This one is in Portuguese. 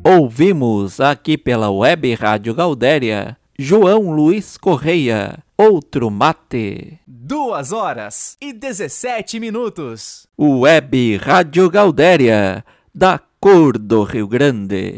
Ouvimos aqui pela Web Rádio Gaudéria, João Luiz Correia, Outro Mate. 2h17. Web Rádio Gaudéria, da cor do Rio Grande.